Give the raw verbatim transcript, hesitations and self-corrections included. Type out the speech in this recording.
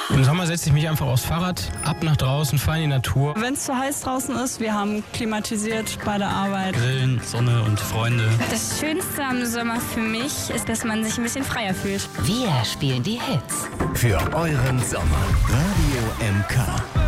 Im Sommer setze ich mich einfach aufs Fahrrad, ab nach draußen, fahre in die Natur. Wenn es zu heiß draußen ist, wir haben klimatisiert bei der Arbeit. Grillen, Sonne und Freunde. Das Schönste am Sommer für mich ist, dass man sich ein bisschen freier fühlt. Wir spielen die Hits. Für euren Sommer. Radio M K.